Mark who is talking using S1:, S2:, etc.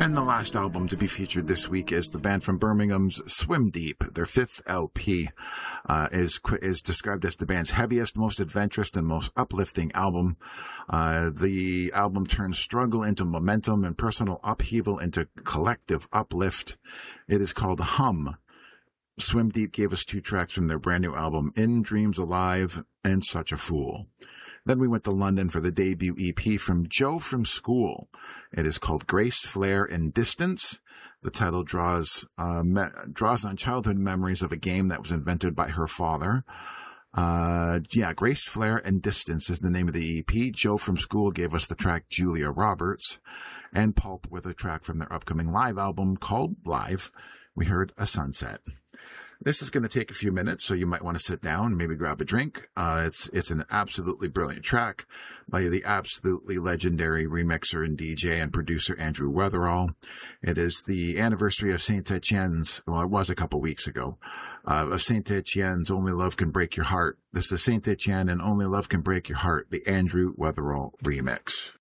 S1: And the last album to be featured this week is the band from Birmingham's Swim Deep. Their fifth LP is described as the band's heaviest, most adventurous, and most uplifting album. The album turns struggle into momentum and personal upheaval into collective uplift. It is called Hum. Swim Deep gave us 2 tracks from their brand new album, In Dreams Alive and Such a Fool. Then we went to London for the debut EP from Joe from School. It is called Grace, Flair, and Distance. The title draws on childhood memories of a game that was invented by her father. Grace, Flair, and Distance is the name of the EP. Joe from School gave us the track Julia Roberts, and Pulp with a track from their upcoming live album called Live. We heard A Sunset. This is going to take a few minutes, so you might want to sit down and maybe grab a drink. It's an absolutely brilliant track by the absolutely legendary remixer and DJ and producer Andrew Weatherall. It is the anniversary of Saint Etienne's, well, it was a couple weeks ago, of Saint Etienne's Only Love Can Break Your Heart. This is Saint Etienne and Only Love Can Break Your Heart, the Andrew Weatherall remix.